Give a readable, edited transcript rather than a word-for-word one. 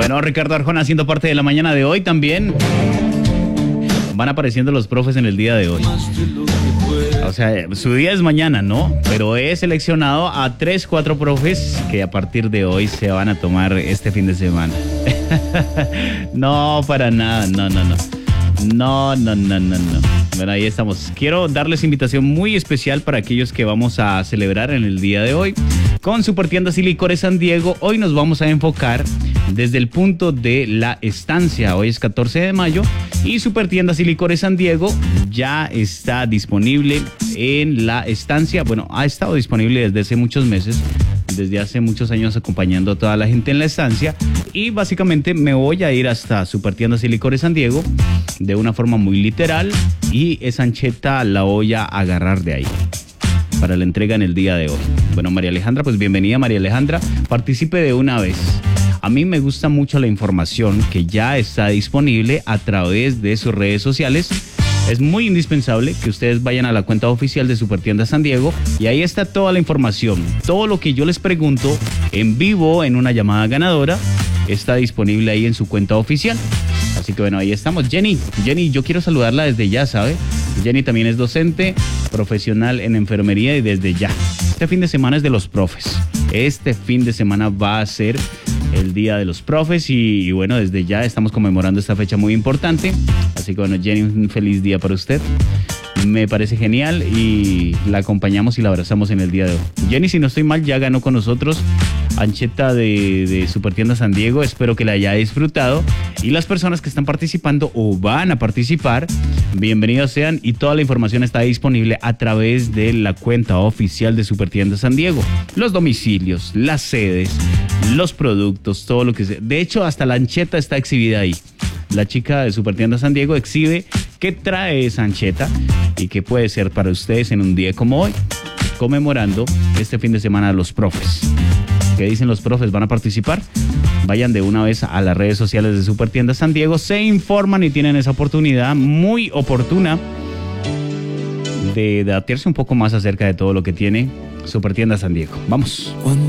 Bueno, Ricardo Arjona haciendo parte de la mañana de hoy también. Van apareciendo los profes en el día de hoy. O sea, su día es mañana, ¿no? Pero he seleccionado a 3, 4 profes que a partir de hoy se van a tomar este fin de semana. No, para nada, no. No. Bueno, ahí estamos. Quiero darles invitación muy especial para aquellos que vamos a celebrar en el día de hoy. Con Supertiendas y Licores San Diego, hoy nos vamos a enfocar desde el punto de la estancia. Hoy es 14 de mayo y Supertiendas y Licores San Diego ya está disponible en la estancia. Bueno, ha estado disponible desde hace muchos meses, desde hace muchos años acompañando a toda la gente en la estancia. Y básicamente me voy a ir hasta Supertiendas y Licores San Diego de una forma muy literal y esa ancheta la voy a agarrar de ahí para la entrega en el día de hoy. Bueno, María Alejandra, pues bienvenida María Alejandra, participe de una vez. A mí me gusta mucho la información que ya está disponible a través de sus redes sociales. Es muy indispensable que ustedes vayan a la cuenta oficial de Supertiendas San Diego y ahí está toda la información. Todo lo que yo les pregunto en vivo en una llamada ganadora está disponible ahí en su cuenta oficial. Así que bueno, ahí estamos. Jenny, yo quiero saludarla desde ya, ¿sabe? Jenny también es docente, profesional en enfermería y desde ya. Este fin de semana es de los profes. Este fin de semana va a ser el día de los profes y bueno, desde ya estamos conmemorando esta fecha muy importante. Así que bueno, Jenny, un feliz día para usted. Me parece genial y la acompañamos y la abrazamos en el día de hoy. Jenny, si no estoy mal, ya ganó con nosotros ancheta de Supertiendas San Diego. Espero que la haya disfrutado. Y las personas que están participando o van a participar, bienvenidos sean. Y toda la información está disponible a través de la cuenta oficial de Supertiendas San Diego. Los domicilios, las sedes, los productos, todo lo que sea. De hecho, hasta la ancheta está exhibida ahí. La chica de Supertiendas San Diego exhibe qué trae esa ancheta y qué puede ser para ustedes en un día como hoy, conmemorando este fin de semana a los profes. ¿Qué dicen los profes? ¿Van a participar? Vayan de una vez a las redes sociales de Supertiendas San Diego, se informan y tienen esa oportunidad muy oportuna de debatirse un poco más acerca de todo lo que tiene Supertiendas San Diego. Vamos.